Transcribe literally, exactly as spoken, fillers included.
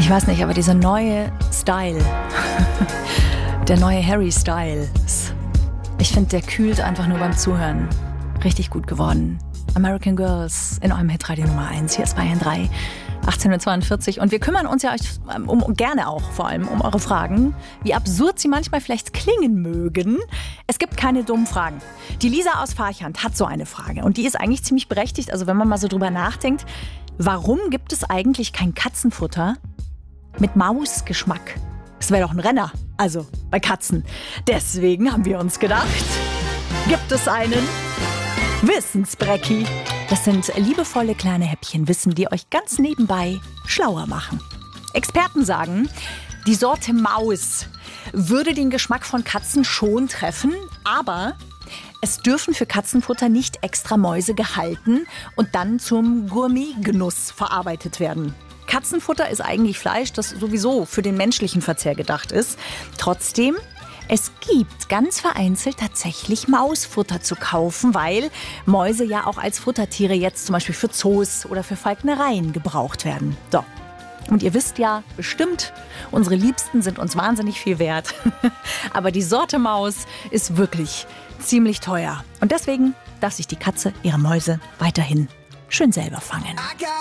Ich weiß nicht, aber dieser neue Style, der neue Harry Styles, ich finde, der kühlt einfach nur beim Zuhören. Richtig gut geworden. American Girls in eurem Hitradio Nummer eins. Hier ist Bayern drei, achtzehnhundertzweiundvierzig. Und wir kümmern uns ja um, um, gerne auch vor allem um eure Fragen. Wie absurd sie manchmal vielleicht klingen mögen. Es gibt keine dummen Fragen. Die Lisa aus Farchant hat so eine Frage. Und die ist eigentlich ziemlich berechtigt. Also wenn man mal so drüber nachdenkt. Warum gibt es eigentlich kein Katzenfutter mit Mausgeschmack? Das wäre doch ein Renner. Also bei Katzen. Deswegen haben wir uns gedacht, gibt es einen Wissensbrecki. Das sind liebevolle kleine Häppchen Wissen, die euch ganz nebenbei schlauer machen. Experten sagen, die Sorte Maus würde den Geschmack von Katzen schon treffen, aber es dürfen für Katzenfutter nicht extra Mäuse gehalten und dann zum Gourmetgenuss verarbeitet werden. Katzenfutter ist eigentlich Fleisch, das sowieso für den menschlichen Verzehr gedacht ist. Trotzdem, es gibt ganz vereinzelt tatsächlich Mausfutter zu kaufen, weil Mäuse ja auch als Futtertiere jetzt zum Beispiel für Zoos oder für Falknereien gebraucht werden. So. Und ihr wisst ja bestimmt, unsere Liebsten sind uns wahnsinnig viel wert. Aber die Sorte Maus ist wirklich ziemlich teuer. Und deswegen darf sich die Katze ihre Mäuse weiterhin schön selber fangen.